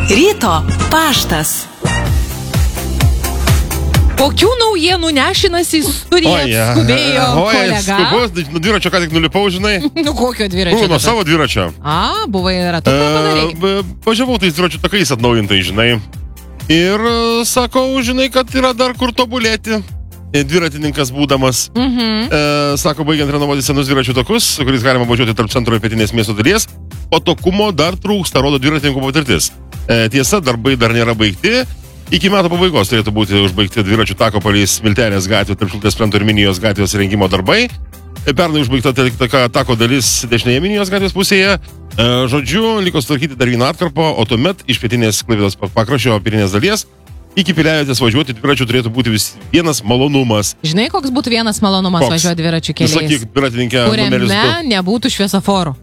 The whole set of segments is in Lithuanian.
Ryto paštas. Kokių naujienų nešinasi į studiją skubėjo kolega? Skubus, nuo dviračio ką tik nulipau, žinai. Kokio dviračio? Nuo savo dviračio. Buvai ratuką padarė. Važiavau tais dviračių takais atnaujintai, žinai. Ir sakau, žinai, kad yra dar kur tobulėti. Dviratininkas būdamas. Sako, baigiant renovuoti senus dviračių takus, kuris galima važiuoti tarp centro ir pietinės miesto dalies, patogumo dar trūksta, rodo dviratininkų patirtis. Tiesa, darbai dar nėra baigti. Iki metų pabaigos turėtų būti užbaigti dviračių tako palei Smiltynės gatvę tarp Šilutės plento ir Minijos gatvės rengimo darbai. Pernai užbaigta tako dalis dešinėje Minijos gatvės pusėje. Žodžiu, liko sutvarkyti dar vieną atkarpą, o tuomet iš pietinės Klaipėdos pakraščio pirinės dalies iki Piliavietės važiuoti dviračių turėtų būti vienas malonumas. Žinai, koks būtų vienas malonumas važiuoti dviračių keliais? Sakyk, dviratininkė numeris 2. Kuriame nebūtų šviesoforų.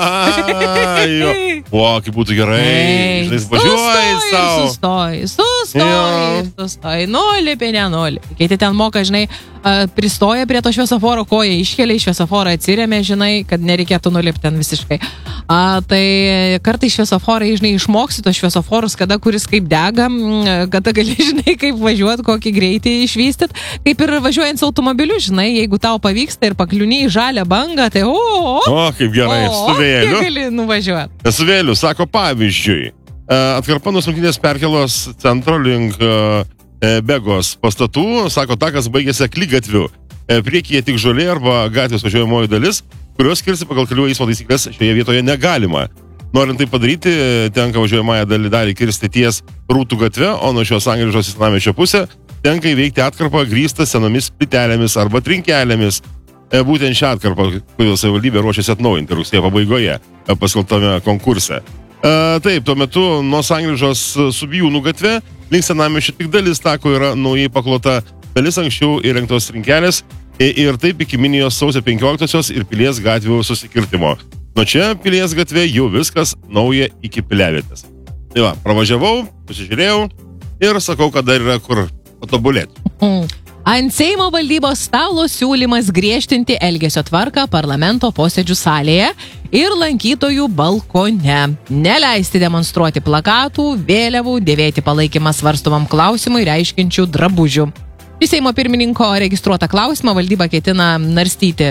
Kaip būtų gerai. Žinai, važiuoji savo. Sustoji. Nulipė, nenulipė. Kiti ten moka, žinai, pristoja prie to šviesoforo, koja iškelia, į šviesoforą atsiremė, žinai, kad nereikėtų nulipti ten visiškai. Tai kartai šviesoforai, žinai, išmoksi tos šviesoforus, kada kuris kaip dega, kada gali, žinai, kaip važiuoti, kokį greitį išvystyt. Kaip ir važiuojant su automobiliu, žinai, jeigu tau pavyksta ir pakliūni į žalią bangą, tai kaip gerai, su vėliu. Gali nuvažiuoti. Su vėliu, sako pavyzdžiui, atkarpa nuo Smiltynės perkėlos centro link Begos pastatų, sako, takas baigėsi akligatviu. Priekyje tik žolė arba gatvės važiuojamoji dalis, kurios skirsi pagal kelių eismo taisyklės šioje vietoje negalima. Norint tai padaryti, tenka važiuojamąją dalį kirsti ties Rūtų gatve, o nuo šios sankryžos į senamiesčio pusę tenka įveikti atkarpą grįstą senomis plytelėmis arba trinkelėmis. Būtent šią atkarpą, kodėl savivaldybė ruošiasi atnaujinti rugsėjo pabaigoje paskelbtame konkurse. Taip, tuo metu nuo sankryžos su Bijūnų gatve link senamiesčio tik dalis tako yra naujai paklota, dalis anksčiau įrengtos trinkelės ir taip iki Minijos sausio 15-osios ir Pilies gatvių susikirtimo. Nuo čia Pilies gatve jau viskas nauja iki Piliavietės. Tai va, pravažiavau, pasižiūrėjau ir sakau, kad dar yra kur patobulėti. Ant Seimo valdybos stalo siūlymas griežtinti elgesio tvarką parlamento posėdžių salėje ir lankytojų balkone. Neleisti demonstruoti plakatų, vėliavų, dėvėti palaikymą svarstomam klausimui reiškinčių drabužių. Į Seimo pirmininko registruotą klausimą valdyba ketina narstyti.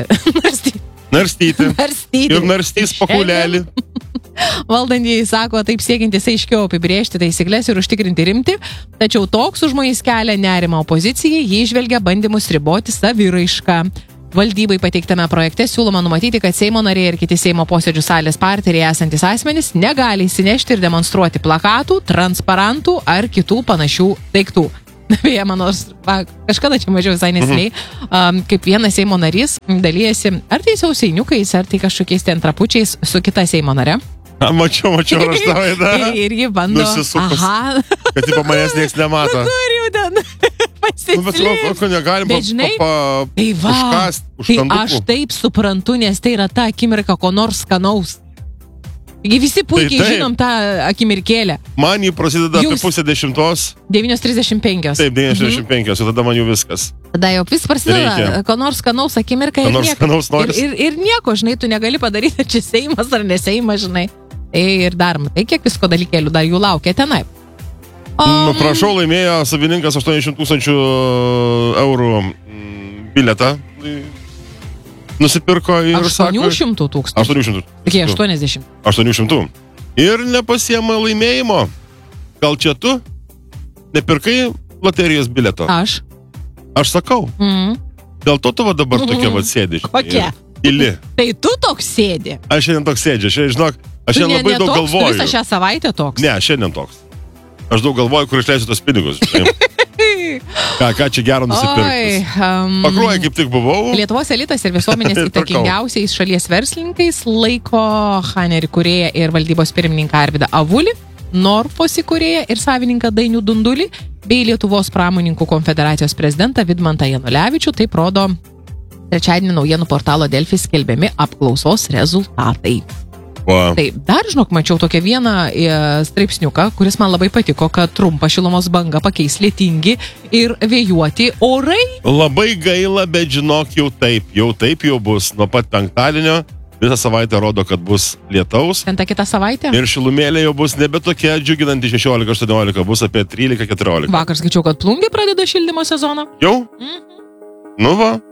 Ir narstys pakulelį. Valdantieji sako, taip siekiantis aiškiau apibrėžti taisyklės ir užtikrinti rimtį, tačiau toks užmojis kelia nerimą opozicijai, jį žvelgia bandymus riboti saviraišką. Valdybai pateiktame projekte siūloma numatyti, kad Seimo nariai ir kiti Seimo posėdžių salės partneriai esantis asmenys negali įsinešti ir demonstruoti plakatų, transparantų ar kitų panašių daiktų. Beje, kažkada čia mažiau visai neseniai, kaip vienas Seimo narys dalyjasi ar tai sausainiukais, ar tai kažkokiais ten trapučiais su kita Seimo nare. Mačiau, aš tau įdą. Ir jį bando. Nusisukus, kad tipo manęs nieks nemato. Kur jau ten pasislėpti. Bet negalim užkast už tai kandukų. Aš taip suprantu, nes tai yra ta akimirka ko nors skanaus. Taigi visi puikiai žinom tą akimirkėlę. Man jį prasideda apie 9:30. 9:35. Taip, 9:35, ir tada man jau viskas. Tada jau vis prasideda, ko nors skanaus akimirka ir nieko, žinai, tu negali padaryti, čia Seimas ar ne Seimas, žinai. Ir dar, matai, kiek visko dalykėlių dar jų laukia tenai. Prašau, laimėjo savininkas 800,000 eurų bilietą. Nusipirko ir 800,000. 800. Kiek 80. 800. Ir nepasiema laimėjimo. Gal čia tu nepirkai loterijos bileto? Aš sakau. Dėl to tavo dabar tokia sėdi. Kokia? Tyli. Tai tu toks sėdi. Aš šiandien toks sėdžiu. Žinok, aš šiandien labai daug galvoju. Tu visą šią savaitę toks? Ne, šiandien toks. Aš daug galvoju, kur išleisiu tos pinigus. Ką čia gero nusipirkti. Pakruoja kaip tik buvau. Lietuvos elitas ir visuomenės įtakingiausiais šalies verslininkais laiko Haner įkūrėją ir valdybos pirmininką Arvydą Avulį, Norfos įkūrėją ir savininką Dainių Dundulį, bei Lietuvos pramoninkų konfederacijos prezidentą Vidmantą Janulevičių. Taip rodo trečiadienį naujienų portalo Delfi skelbiami apklausos rezultatai. Taip, dar, žinok, mačiau tokią vieną straipsniuką, kuris man labai patiko, kad trumpą šilumos bangą pakeis lietingi ir vėjuoti orai. Labai gaila, bet žinok, jau taip jau bus. Nuo pat penktadienio visą savaitę rodo, kad bus lietaus. Ten ta kita savaitė? Ir šilumėlė jau bus nebe tokia džiuginanti 16-18, bus apie 13-14. Vakar skaičiau, kad plungė pradeda šildymo sezoną. Jau? Nu va.